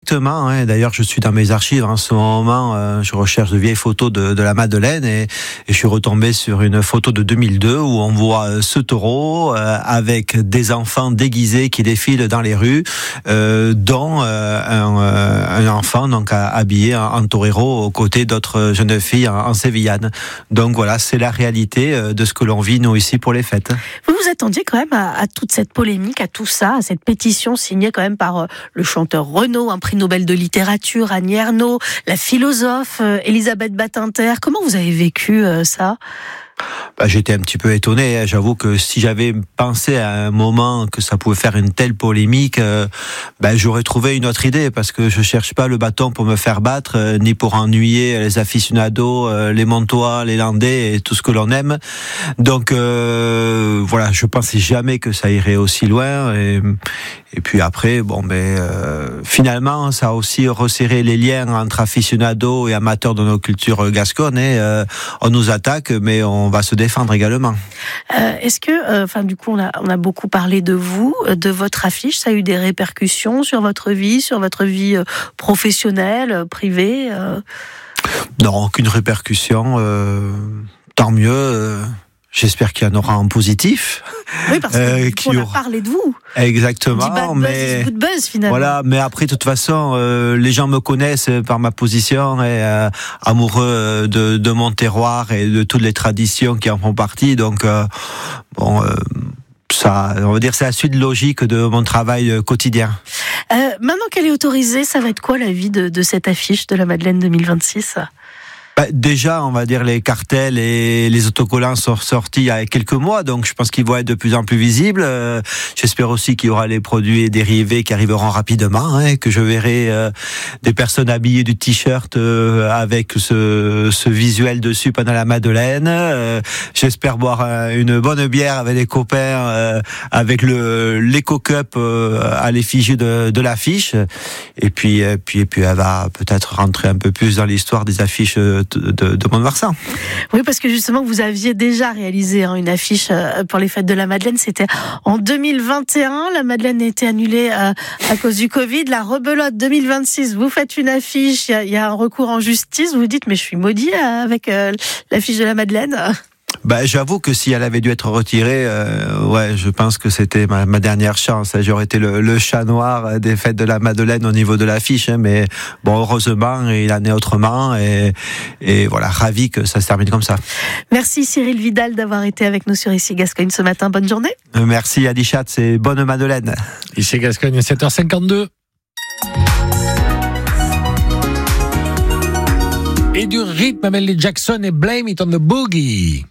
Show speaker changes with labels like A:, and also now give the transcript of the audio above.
A: Exactement. Hein. D'ailleurs, je suis dans mes archives en ce moment. Je recherche de vieilles photos de la Madeleine et je suis retombé sur une photo de 2002 où on voit ce taureau avec des enfants déguisés qui défilent dans les rues, dont un enfant donc habillé en torero aux côtés d'autres jeunes filles en sévillane. Donc voilà, c'est la réalité de ce que l'on vit nous ici pour les fêtes.
B: Vous vous attendiez quand même à toute cette polémique, à tout ça, à cette pétition signée quand même par le chanteur Renaud, un prix Nobel de littérature, Annie Ernaux, la philosophe Elisabeth Badinter. Comment vous avez vécu ça ?
A: J'étais un petit peu étonné. J'avoue que si j'avais pensé à un moment que ça pouvait faire une telle polémique, j'aurais trouvé une autre idée, parce que je cherche pas le bâton pour me faire battre, ni pour ennuyer les aficionados, les Montois, les Landais et tout ce que l'on aime. Donc voilà, je pensais jamais que ça irait aussi loin. Et puis après, finalement, ça a aussi resserré les liens entre aficionados et amateurs de nos cultures gasconnes. On nous attaque, mais on va se défendre également.
B: Est-ce que, du coup, on a beaucoup parlé de vous, de votre affiche. Ça a eu des répercussions sur votre vie professionnelle, privée
A: Non, aucune répercussion. Tant mieux. J'espère qu'il y en aura en positif.
B: Oui, parce qu'on a parlé de vous.
A: Exactement.
B: On dit bad buzz, good buzz, finalement.
A: Voilà, mais après, de toute façon, les gens me connaissent par ma position et amoureux de mon terroir et de toutes les traditions qui en font partie. Donc, ça, on va dire, c'est la suite logique de mon travail quotidien.
B: Maintenant qu'elle est autorisée, ça va être quoi la vie de cette affiche de la Madeleine 2026 ?
A: Déjà, on va dire, les cartels et les autocollants sont sortis il y a quelques mois, donc je pense qu'ils vont être de plus en plus visibles. J'espère aussi qu'il y aura les produits dérivés qui arriveront rapidement, que je verrai des personnes habillées du t-shirt avec ce visuel dessus pendant la Madeleine. J'espère boire une bonne bière avec les copains, avec l'éco-cup à l'effigie de l'affiche. Et puis elle va peut-être rentrer un peu plus dans l'histoire des affiches de Mont-de-Marsan.
B: Oui, parce que justement, vous aviez déjà réalisé une affiche pour les fêtes de la Madeleine. C'était en 2021. La Madeleine a été annulée à cause du Covid. La rebelote 2026, vous faites une affiche, il y a un recours en justice. Vous vous dites, mais je suis maudit avec l'affiche de la Madeleine.
A: J'avoue que si elle avait dû être retirée, je pense que c'était ma dernière chance. J'aurais été le chat noir des fêtes de la Madeleine au niveau de l'affiche, mais bon, heureusement, il en est autrement et voilà, ravi que ça se termine comme ça.
B: Merci Cyril Vidal d'avoir été avec nous sur Ici Gascogne ce matin. Bonne journée.
A: Merci Adi Chat, c'est bonne Madeleine.
C: Ici Gascogne, 7h52. Et du rythme avec les Jackson et Blame It on the Boogie.